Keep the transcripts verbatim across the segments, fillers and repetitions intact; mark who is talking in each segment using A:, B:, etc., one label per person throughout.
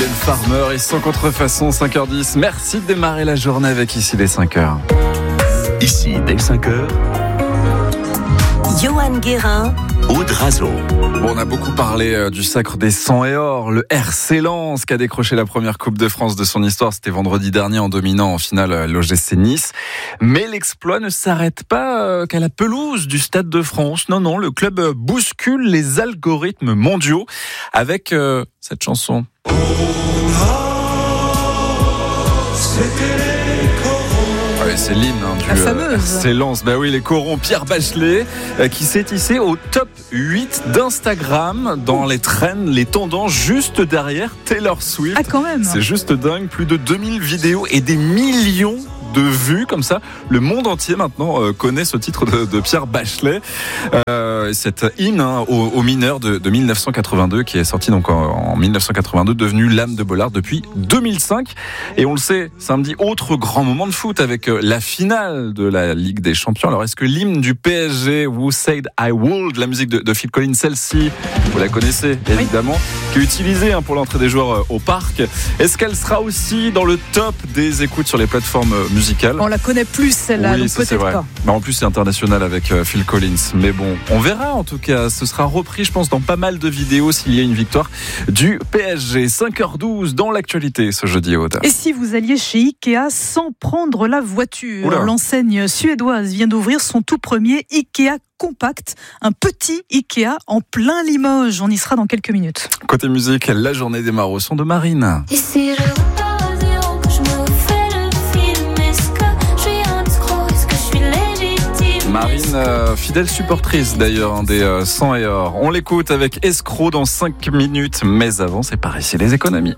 A: Mylène Farmer et sans contrefaçon, cinq heures dix. Merci de démarrer la journée avec Ici dès cinq heures.
B: Ici dès cinq heures.
C: Johan Guérin,
B: Aude Razo.
A: Bon, on a beaucoup parlé euh, du sacre des sang et or, le R C Lens qui a décroché la première Coupe de France de son histoire. C'était vendredi dernier en dominant en finale euh, l'O G C Nice. Mais l'exploit ne s'arrête pas euh, qu'à la pelouse du Stade de France. Non, non, le club euh, bouscule les algorithmes mondiaux avec euh, cette chanson. Oui, c'est l'hymne hein, du euh, R C Lens. Bah oui, les corons. Pierre Bachelet euh, qui s'est hissé au top huit d'Instagram dans les trends, les tendances, juste derrière Taylor Swift.
D: Ah, quand même.
A: C'est juste dingue. Plus de deux mille vidéos et des millions de vues comme ça. Le monde entier maintenant euh, connaît ce titre de, de Pierre Bachelet. Euh, cette hymne hein, aux, aux mineurs de, de mille neuf cent quatre-vingt-deux qui est sorti donc en, en mille neuf cent quatre-vingt-deux, devenu l'âme de Bollard depuis deux mille cinq. Et on le sait, samedi, autre grand moment de foot avec euh, la finale de la Ligue des Champions. Alors est-ce que l'hymne du P S G, Who Said I Would, la musique de, de Phil Collins, celle-ci, vous la connaissez évidemment, oui, qui est utilisée hein, pour l'entrée des joueurs euh, au parc, est-ce qu'elle sera aussi dans le top des écoutes sur les plateformes euh, musicales?
D: On la connaît plus celle-là,
A: oui,
D: donc
A: ça,
D: peut-être
A: c'est vrai.
D: pas.
A: Bah, en plus c'est international avec euh, Phil Collins. Mais bon, on verra en tout cas. Ce sera repris je pense dans pas mal de vidéos s'il y a une victoire du P S G. cinq heures douze dans l'actualité ce jeudi Aude.
D: Et si vous alliez chez Ikea sans prendre la voiture?
A: Oula.
D: L'enseigne suédoise vient d'ouvrir son tout premier Ikea Compact, un petit Ikea en plein Limoges. On y sera dans quelques minutes.
A: Côté musique, la journée démarre au son de Marine.
E: Et si je repars à zéro, que je me refais le film, est-ce que je suis un escroc, est-ce que je suis légitime?
A: Marine, euh, fidèle supportrice d'ailleurs hein, des euh, sang et or. On l'écoute avec Escroc dans cinq minutes, mais avant c'est par ici les économies.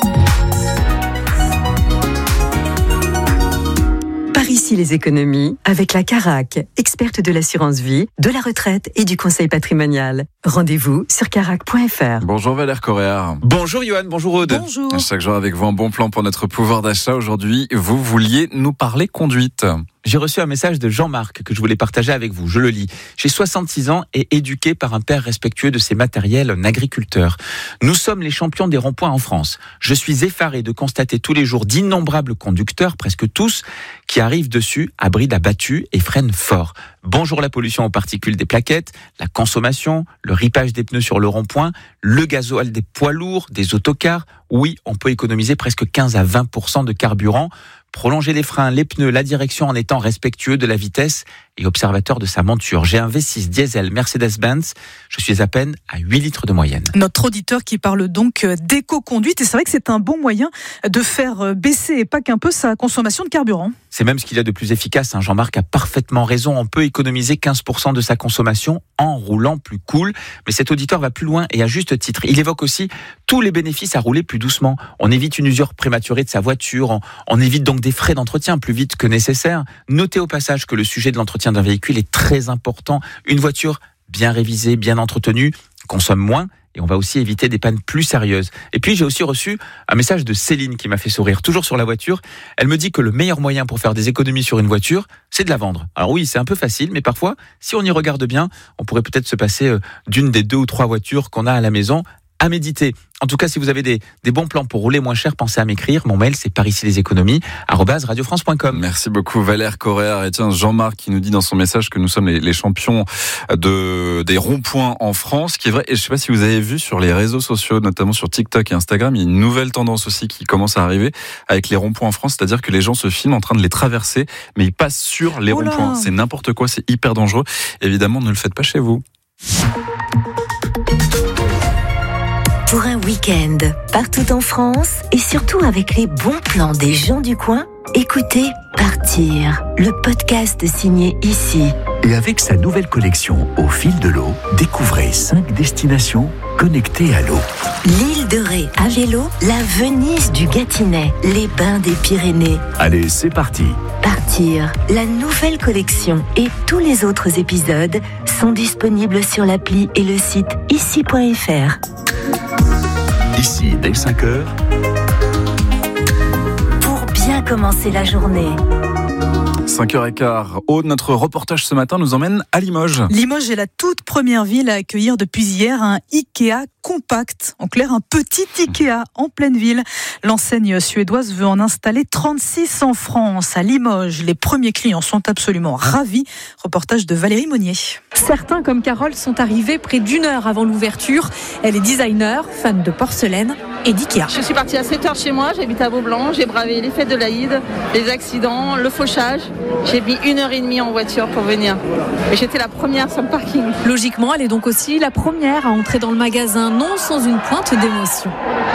C: par ici les économies, avec la Carac, experte de l'assurance vie, de la retraite et du conseil patrimonial. Rendez-vous sur carac point f r.
A: Bonjour Valère Correa.
F: Bonjour Johan, bonjour Aude.
D: Bonjour.
A: Chaque jour avec vous un bon plan pour notre pouvoir d'achat. Aujourd'hui, vous vouliez nous parler conduite.
F: J'ai reçu un message de Jean-Marc que je voulais partager avec vous. Je le lis. J'ai soixante-six ans et éduqué par un père respectueux de ses matériels, un agriculteur. Nous sommes les champions des ronds-points en France. Je suis effaré de constater tous les jours d'innombrables conducteurs, presque tous, qui arrivent dessus à bride abattue et freinent fort. Bonjour la pollution aux particules des plaquettes, la consommation, le ripage des pneus sur le rond-point, le gasoil des poids lourds, des autocars. Oui, on peut économiser presque quinze à vingt pour cent de carburant. Prolonger les freins, les pneus, la direction en étant respectueux de la vitesse et observateur de sa monture. J'ai un V six diesel Mercedes-Benz. Je suis à peine à huit litres de moyenne.
D: Notre auditeur qui parle donc d'éco-conduite. Et c'est vrai que c'est un bon moyen de faire baisser, et pas qu'un peu, sa consommation de carburant. C'est
F: même ce qu'il y a de plus efficace. Jean-Marc a parfaitement raison. On peut économiser quinze pour cent de sa consommation en roulant plus cool. Mais cet auditeur va plus loin et à juste titre. Il évoque aussi tous les bénéfices à rouler plus doucement. On évite une usure prématurée de sa voiture. On, on évite donc des frais d'entretien plus vite que nécessaire. Notez au passage que le sujet de l'entretien d'un véhicule est très important. Une voiture bien révisée, bien entretenue, consomme moins. Et on va aussi éviter des pannes plus sérieuses. Et puis, j'ai aussi reçu un message de Céline qui m'a fait sourire, toujours sur la voiture. Elle me dit que le meilleur moyen pour faire des économies sur une voiture, c'est de la vendre. Alors oui, c'est un peu facile, mais parfois, si on y regarde bien, on pourrait peut-être se passer d'une des deux ou trois voitures qu'on a à la maison. À méditer. En tout cas, si vous avez des, des bons plans pour rouler moins cher, pensez à m'écrire. Mon mail, c'est par ici les économies, arobase radio france point com.
A: Merci beaucoup Valère Correa. Et tiens, Jean-Marc qui nous dit dans son message que nous sommes les, les champions de, des ronds-points en France, qui est vrai. Et je ne sais pas si vous avez vu sur les réseaux sociaux, notamment sur TikTok et Instagram, il y a une nouvelle tendance aussi qui commence à arriver avec les ronds-points en France. C'est-à-dire que les gens se filment en train de les traverser, mais ils passent sur les
D: Oula.
A: ronds-points. C'est n'importe quoi, c'est hyper dangereux. Évidemment, ne le faites pas chez vous.
C: Pour un week-end, partout en France et surtout avec les bons plans des gens du coin, écoutez Partir, le podcast signé ici.
B: Et avec sa nouvelle collection Au fil de l'eau, découvrez cinq destinations connectées à l'eau.
C: L'île de Ré à vélo, la Venise du Gâtinais, les bains des Pyrénées.
B: Allez, c'est parti.
C: Partir, la nouvelle collection et tous les autres épisodes sont disponibles sur l'appli et le site ici point f r.
B: Ici, dès cinq heures.
C: Pour bien commencer la journée.
A: cinq heures quinze. Aude, notre reportage ce matin nous emmène à Limoges.
D: Limoges est la toute première ville à accueillir depuis hier un Ikea compact. En clair, un petit Ikea en pleine ville. L'enseigne suédoise veut en installer trente-six en France. À Limoges, les premiers clients sont absolument ravis. Reportage de Valérie Monnier.
G: Certains, comme Carole, sont arrivés près d'une heure avant l'ouverture. Elle est designer, fan de porcelaine et d'Ikea.
H: Je suis partie à sept heures chez moi, j'habite à Beaublanc, j'ai bravé les fêtes de l'Aïd, les accidents, le fauchage. J'ai mis une heure et demie en voiture pour venir. Et j'étais la première sur le parking.
G: Logiquement, elle est donc aussi la première à entrer dans le magasin, non sans une pointe d'émotion.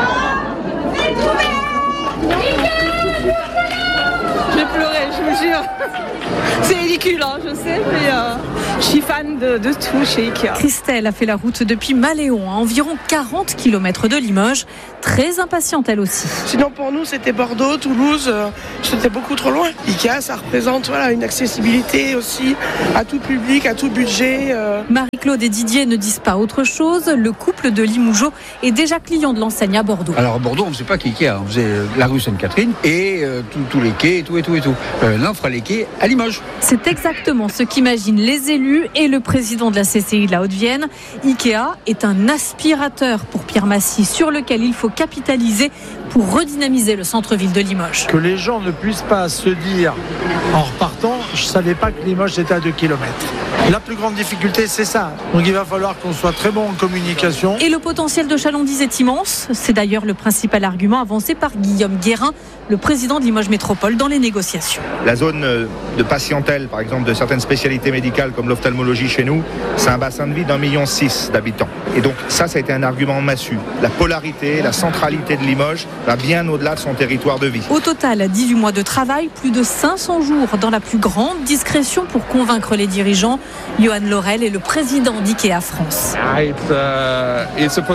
H: J'ai pleuré, je vous jure. C'est ridicule, hein, je sais, mais euh, je suis fan de, de tout chez Ikea.
G: Christelle a fait la route depuis Maléon, à environ quarante kilomètres de Limoges. Très impatiente elle aussi.
I: Sinon pour nous c'était Bordeaux, Toulouse, euh, c'était beaucoup trop loin. Ikea ça représente voilà, une accessibilité aussi à tout public, à tout budget. Euh.
G: Marie-Claude et Didier ne disent pas autre chose. Le couple de Limougeot est déjà client de l'enseigne à Bordeaux.
J: Alors à Bordeaux on ne faisait pas qu'Ikea, on faisait la rue Sainte-Catherine et euh, tous les quais et tout et tout et tout. Euh, là on fera les quais à Limoges.
G: C'est exactement ce qu'imaginent les élus et le président de la C C I de la Haute-Vienne. Ikea est un aspirateur pour Pierre Massy sur lequel il faut capitaliser pour redynamiser le centre-ville de Limoges.
K: Que les gens ne puissent pas se dire en repartant, je ne savais pas que Limoges était à deux kilomètres. La plus grande difficulté, c'est ça. Donc il va falloir qu'on soit très bon en communication.
G: Et le potentiel de chalandise est immense. C'est d'ailleurs le principal argument avancé par Guillaume Guérin, le président de Limoges Métropole, dans les négociations.
L: La zone de patientèle, par exemple, de certaines spécialités médicales comme l'ophtalmologie chez nous, c'est un bassin de vie d'un million six d'habitants. Et donc ça, ça a été un argument massu. La polarité, la centralité de Limoges va bien au-delà de son territoire de vie.
G: Au total, dix-huit mois de travail, plus de cinq cents jours dans la plus grande discrétion pour convaincre les dirigeants. Johan Laurel est le président d'Ikea France.
M: Donc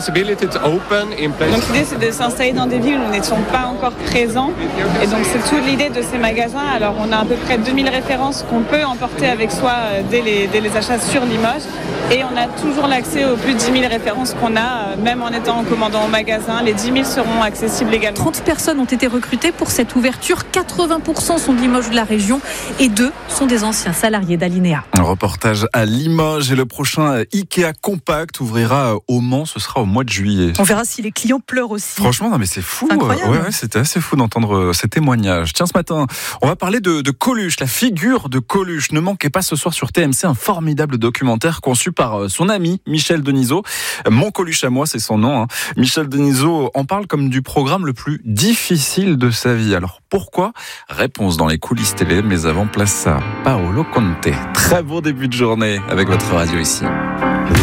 H: l'idée c'est de s'installer dans des villes où nous n'étions pas encore présents. Et donc c'est toute l'idée de ces magasins. Alors on a à peu près deux mille références qu'on peut emporter avec soi dès les, dès les achats sur Limoges. Et on a toujours l'accès aux plus de dix mille références qu'on a, même en étant en commandant au magasin. Les dix mille seront accessibles également.
G: trente personnes ont été recrutées pour cette ouverture. quatre-vingts pour cent sont de Limoges de la région et deux sont des anciens salariés d'Alinéa.
A: Un reportage à Limoges et le prochain Ikea Compact ouvrira au Mans, ce sera au mois de juillet.
D: On verra si les clients pleurent aussi.
A: Franchement, non mais c'est fou.
D: Incroyable.
A: Ouais, ouais, c'était assez fou d'entendre ces témoignages. Tiens, ce matin, on va parler de, de Coluche, la figure de Coluche. Ne manquez pas ce soir sur T M C un formidable documentaire conçu par son ami Michel Denisot. Mon Coluche à moi, c'est son nom. Hein. Michel Denisot en parle comme du programme le plus difficile de sa vie. Alors pourquoi ? Réponse dans les coulisses télé, mais avant, place à Paolo Conte. Très beau début de journée avec votre radio ici.